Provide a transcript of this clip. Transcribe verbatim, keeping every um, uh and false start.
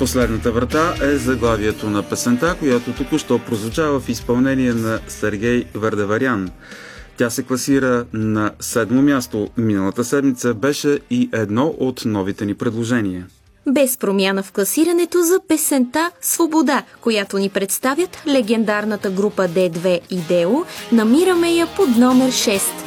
Последната врата е заглавието на песента, която току-що прозвучава в изпълнение на Сергей Вардаварян. Тя се класира на седмо място. Миналата седмица беше и едно от новите ни предложения. Без промяна в класирането за песента "Свобода", която ни представят легендарната група Д две и Део, намираме я под номер шест.